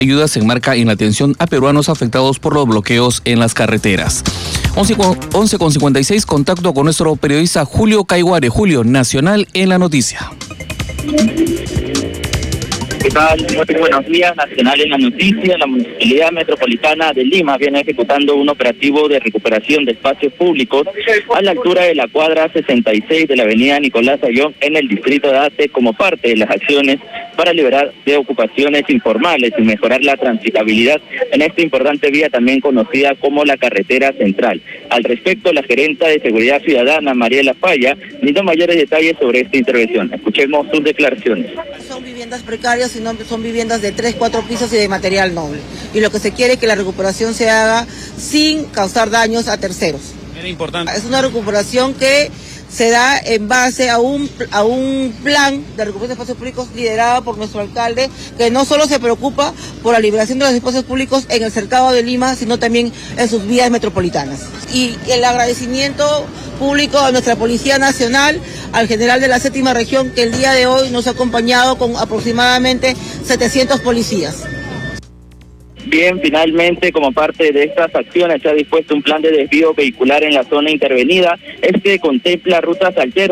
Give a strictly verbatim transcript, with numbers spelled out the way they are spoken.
Ayuda se enmarca en la atención a peruanos afectados por los bloqueos en las carreteras. once con cincuenta y seis, contacto con nuestro periodista Julio Caiguare. Julio, Nacional en la noticia. ¿Qué tal? Muy buenos días. Nacional en la noticia. La Municipalidad Metropolitana de Lima viene ejecutando un operativo de recuperación de espacios públicos a la altura de la cuadra sesenta y seis de la avenida Nicolás Ayllón en el distrito de Ate como parte de las acciones para liberar de ocupaciones informales y mejorar la transitabilidad en esta importante vía también conocida como la carretera central. Al respecto, la gerenta de Seguridad Ciudadana, Mariela Falla, brindó mayores detalles sobre esta intervención. Escuchemos sus declaraciones. Son viviendas precarias, sino son viviendas de tres, cuatro pisos y de material noble. Y lo que se quiere es que la recuperación se haga sin causar daños a terceros. Era importante. Es una recuperación que se da en base a un a un plan de recuperación de espacios públicos liderado por nuestro alcalde, que no solo se preocupa por la liberación de los espacios públicos en el cercado de Lima, sino también en sus vías metropolitanas. Y el agradecimiento público a nuestra Policía Nacional, al general de la séptima región, que el día de hoy nos ha acompañado con aproximadamente setecientos policías. Bien, finalmente, como parte de estas acciones, se ha dispuesto un plan de desvío vehicular en la zona intervenida. Este contempla rutas alternas